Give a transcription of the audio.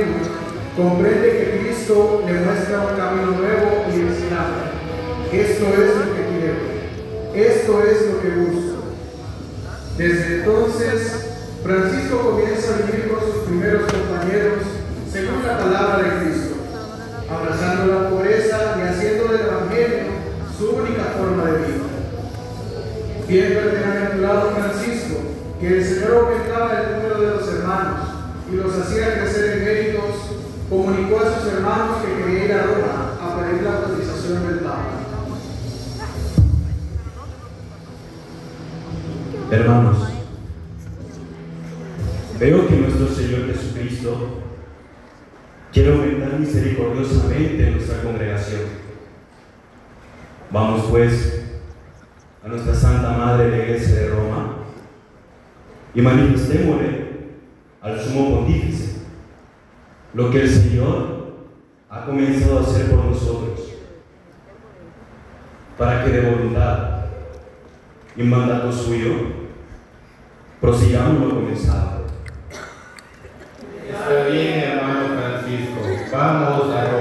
Evangelio, comprende que Cristo le muestra un camino nuevo y exclama: esto es lo que quiero, esto es lo que busco. Desde entonces, Francisco comienza a vivir con sus primeros compañeros según la palabra de Cristo, abrazando la pobreza y haciendo del Evangelio su única forma de vida. Viendo el bienaventurado Francisco que el Señor aumentaba el número de los hermanos y los hacía crecer en méritos, comunicó a sus hermanos que quería ir a Roma a pedir la autorización del Papa. Hermanos, veo que nuestro Señor Jesucristo quiere aumentar misericordiosamente nuestra congregación. Vamos pues a nuestra Santa Madre la Iglesia de Roma y manifestémosle al Sumo Pontífice lo que el Señor ha comenzado a hacer por nosotros, para que de voluntad y mandato suyo prosigamos lo comenzado. Está bien, hermano Francisco, vamos a Roma.